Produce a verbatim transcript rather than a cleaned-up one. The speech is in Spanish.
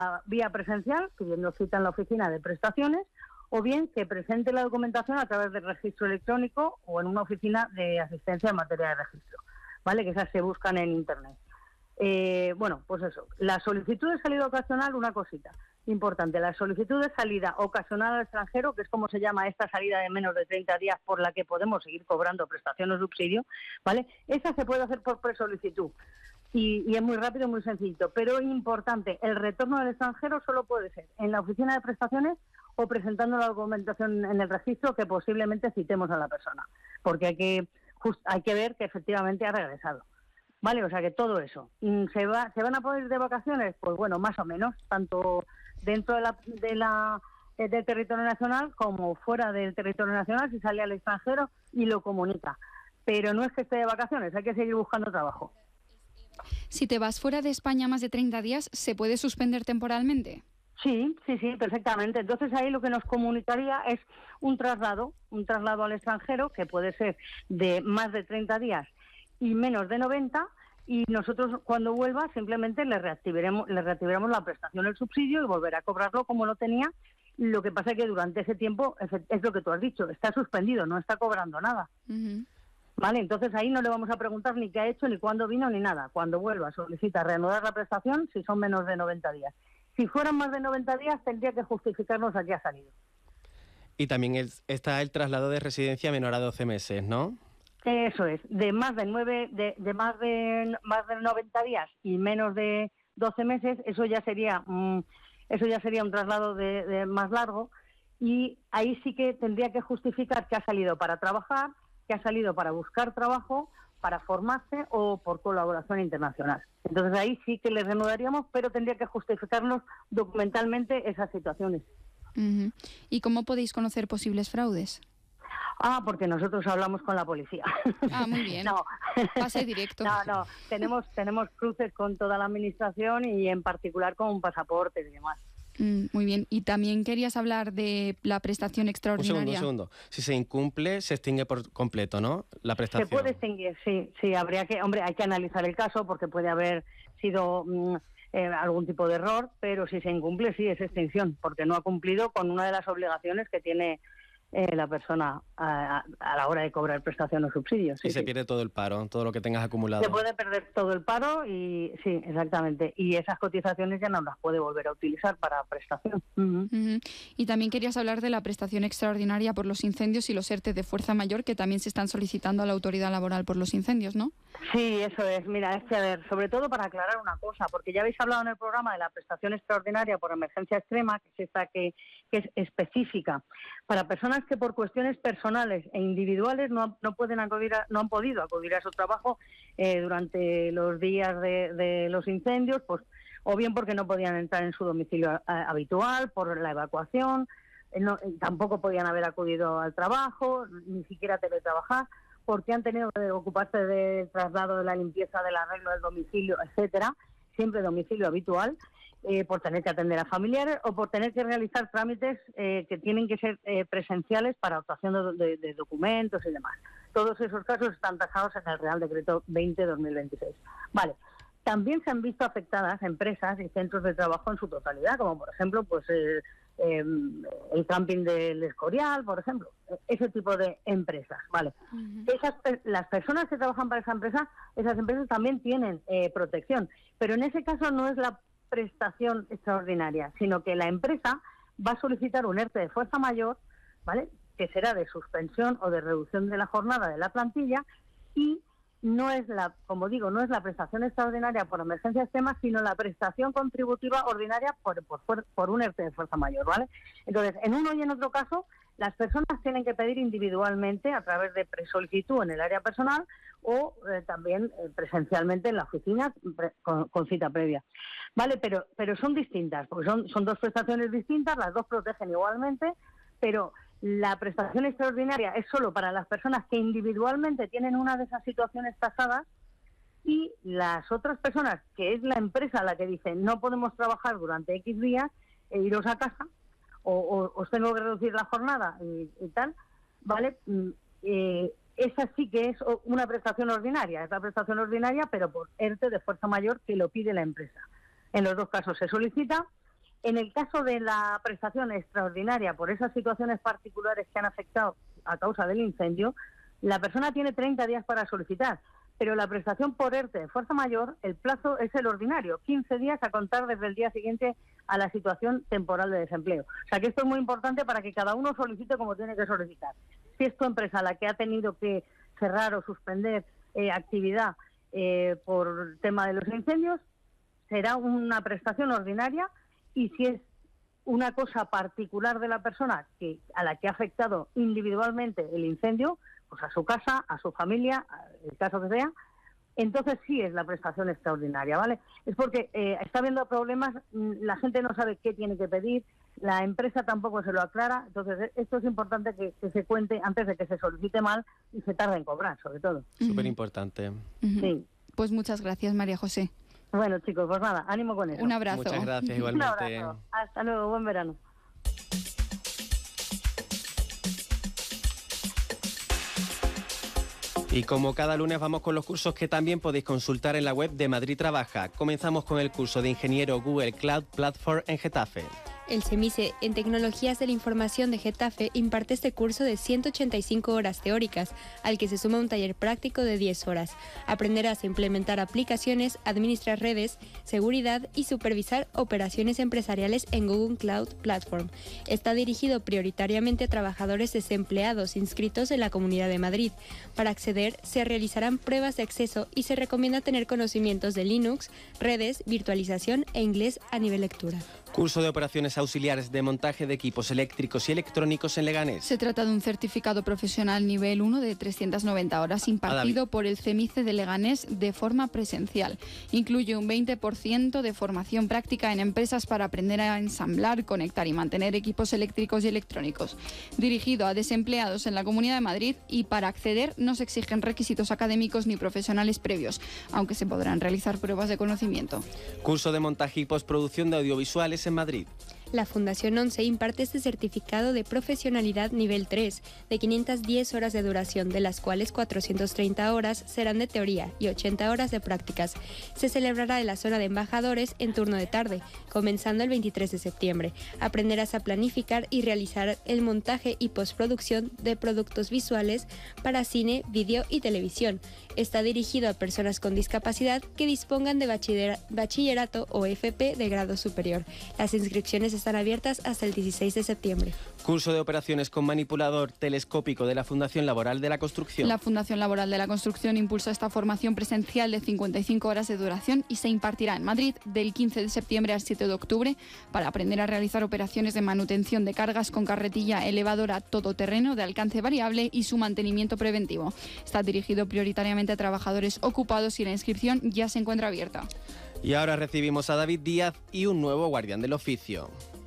vía presencial, pidiendo cita en la oficina de prestaciones, o bien que presente la documentación a través del registro electrónico o en una oficina de asistencia en materia de registro, ¿vale? Que esas se buscan en Internet. Eh, bueno, pues eso, la solicitud de salida ocasional, una cosita importante, la solicitud de salida ocasional al extranjero, que es como se llama esta salida de menos de treinta días por la que podemos seguir cobrando prestación o subsidio, ¿vale? Esa se puede hacer por presolicitud y, y es muy rápido y muy sencillo, pero importante, el retorno del extranjero solo puede ser en la oficina de prestaciones o presentando la documentación en el registro que posiblemente citemos a la persona, porque hay que, just, hay que ver que efectivamente ha regresado. Vale, o sea que todo eso. ¿Se va, se van a poder ir de vacaciones? Pues bueno, más o menos, tanto dentro de la, de la eh, del territorio nacional como fuera del territorio nacional, si sale al extranjero y lo comunica. Pero no es que esté de vacaciones, hay que seguir buscando trabajo. Si te vas fuera de España más de treinta días, ¿se puede suspender temporalmente? Sí, sí, sí, perfectamente. Entonces ahí lo que nos comunicaría es un traslado, un traslado al extranjero que puede ser de más de treinta días y menos de noventa, y nosotros cuando vuelva simplemente le reactivaremos, le reactivaremos la prestación, el subsidio, y volverá a cobrarlo como lo tenía. Lo que pasa es que durante ese tiempo, es, es lo que tú has dicho, está suspendido, no está cobrando nada. Uh-huh. Vale, entonces ahí no le vamos a preguntar ni qué ha hecho, ni cuándo vino, ni nada. Cuando vuelva solicita reanudar la prestación si son menos de noventa días. Si fueran más de noventa días tendría que justificarnos a qué ha salido. Y también el, está el traslado de residencia menor a doce meses, ¿no? Eso es, de más de nueve, de, de más de más de noventa días y menos de doce meses, eso ya sería um, eso ya sería un traslado de, de más largo, y ahí sí que tendría que justificar que ha salido para trabajar, que ha salido para buscar trabajo, para formarse o por colaboración internacional. Entonces ahí sí que le reanudaríamos, pero tendría que justificarnos documentalmente esas situaciones. Uh-huh. ¿Y cómo podéis conocer posibles fraudes? Ah, porque nosotros hablamos con la policía. Ah, muy bien. No. Pase directo. No, no. Tenemos, tenemos cruces con toda la administración y en particular con pasaportes y demás. Mm, muy bien. Y también querías hablar de la prestación extraordinaria. Un segundo, un segundo. Si se incumple, se extingue por completo, ¿no? La prestación. Se puede extinguir, sí. Sí, habría que, hombre, hay que analizar el caso porque puede haber sido mmm, eh, algún tipo de error, pero si se incumple, sí, es extinción, porque no ha cumplido con una de las obligaciones que tiene Eh, la persona a, a la hora de cobrar prestación o subsidios. Sí, y se sí. pierde todo el paro, todo lo que tengas acumulado. Se puede perder todo el paro y sí, exactamente. Y esas cotizaciones ya no las puede volver a utilizar para prestación. Uh-huh. Uh-huh. Y también querías hablar de la prestación extraordinaria por los incendios y los ERTE de fuerza mayor, que también se están solicitando a la autoridad laboral por los incendios, ¿no? Sí, eso es. Mira, es que, a ver, sobre todo para aclarar una cosa, porque ya habéis hablado en el programa de la prestación extraordinaria por emergencia extrema, que es esta que, que es específica para personas que por cuestiones personales e individuales no, no pueden acudir a, no han podido acudir a su trabajo eh, durante los días de, de los incendios, pues o bien porque no podían entrar en su domicilio a, a, habitual por la evacuación, eh, no, tampoco podían haber acudido al trabajo, ni siquiera teletrabajar, porque han tenido que ocuparse del traslado, de la limpieza, del arreglo del domicilio, etcétera, siempre domicilio habitual. Eh, por tener que atender a familiares o por tener que realizar trámites eh, que tienen que ser eh, presenciales para obtención de, de, de documentos y demás. Todos esos casos están tasados en el Real Decreto veinte barra dos mil veintiséis. Vale. También se han visto afectadas empresas y centros de trabajo en su totalidad, como por ejemplo pues eh, eh, el camping del Escorial, por ejemplo, ese tipo de empresas, ¿vale? Uh-huh. Esas, las personas que trabajan para esa empresa, esas empresas también tienen eh, protección, pero en ese caso no es la prestación extraordinaria, sino que la empresa va a solicitar un ERTE de fuerza mayor, ¿vale?, que será de suspensión o de reducción de la jornada de la plantilla, y no es la, como digo, no es la prestación extraordinaria por emergencia extrema, sino la prestación contributiva ordinaria por, por, por un ERTE de fuerza mayor, ¿vale? Entonces, en uno y en otro caso, las personas tienen que pedir individualmente a través de presolicitud en el área personal o eh, también eh, presencialmente en la oficina pre, con, con cita previa, ¿vale? Pero pero son distintas, porque son, son dos prestaciones distintas, las dos protegen igualmente, pero la prestación extraordinaria es solo para las personas que individualmente tienen una de esas situaciones tasadas, y las otras personas, que es la empresa la que dice no podemos trabajar durante X días, e iros a casa, o, o os tengo que reducir la jornada y, y tal, ¿vale? Eh, esa sí que es una prestación ordinaria, es la prestación ordinaria, pero por ERTE de fuerza mayor que lo pide la empresa. En los dos casos se solicita En el caso de la prestación extraordinaria, por esas situaciones particulares que han afectado a causa del incendio, la persona tiene treinta días para solicitar, pero la prestación por ERTE de fuerza mayor, el plazo es el ordinario, quince días a contar desde el día siguiente a la situación temporal de desempleo. O sea que esto es muy importante para que cada uno solicite como tiene que solicitar. Si es tu empresa la que ha tenido que cerrar o suspender eh, actividad eh, por tema de los incendios, será una prestación ordinaria, y si es una cosa particular de la persona que a la que ha afectado individualmente el incendio, pues a su casa, a su familia, el caso que sea, entonces sí es la prestación extraordinaria, ¿vale? Es porque eh, está habiendo problemas, la gente no sabe qué tiene que pedir, la empresa tampoco se lo aclara, entonces esto es importante que, que se cuente antes de que se solicite mal y se tarde en cobrar, sobre todo. Súper importante. Uh-huh. Sí. Pues muchas gracias, María José. Bueno, chicos, pues nada, ánimo con eso. Un abrazo. Muchas gracias, igualmente. Un abrazo. Hasta luego, buen verano. Y como cada lunes vamos con los cursos que también podéis consultar en la web de Madrid Trabaja. Comenzamos con el curso de ingeniero Google Cloud Platform en Getafe. El CEMISE en Tecnologías de la Información de Getafe imparte este curso de ciento ochenta y cinco horas teóricas, al que se suma un taller práctico de diez horas. Aprenderás a implementar aplicaciones, administrar redes, seguridad y supervisar operaciones empresariales en Google Cloud Platform. Está dirigido prioritariamente a trabajadores desempleados inscritos en la Comunidad de Madrid. Para acceder, se realizarán pruebas de acceso y se recomienda tener conocimientos de Linux, redes, virtualización e inglés a nivel lectura. Curso de operaciones auxiliares de montaje de equipos eléctricos y electrónicos en Leganés. Se trata de un certificado profesional nivel uno de trescientas noventa horas impartido por el CEMICE de Leganés de forma presencial. Incluye un veinte por ciento de formación práctica en empresas para aprender a ensamblar, conectar y mantener equipos eléctricos y electrónicos. Dirigido a desempleados en la Comunidad de Madrid, y para acceder no se exigen requisitos académicos ni profesionales previos, aunque se podrán realizar pruebas de conocimiento. Curso de montaje y postproducción de audiovisuales en Madrid. La Fundación ONCE imparte este certificado de profesionalidad nivel tres, de quinientas diez horas de duración, de las cuales cuatrocientas treinta horas serán de teoría y ochenta horas de prácticas. Se celebrará en la zona de embajadores en turno de tarde, comenzando el veintitrés de septiembre. Aprenderás a planificar y realizar el montaje y postproducción de productos visuales para cine, vídeo y televisión. Está dirigido a personas con discapacidad que dispongan de bachiller- bachillerato o F P de grado superior. Las inscripciones están abiertas hasta el dieciséis de septiembre. Curso de operaciones con manipulador telescópico de la Fundación Laboral de la Construcción. La Fundación Laboral de la Construcción impulsa esta formación presencial de cincuenta y cinco horas de duración y se impartirá en Madrid del quince de septiembre al siete de octubre para aprender a realizar operaciones de manutención de cargas con carretilla elevadora todoterreno de alcance variable y su mantenimiento preventivo. Está dirigido prioritariamente a trabajadores ocupados y la inscripción ya se encuentra abierta. Y ahora recibimos a David Díaz y un nuevo guardián del oficio.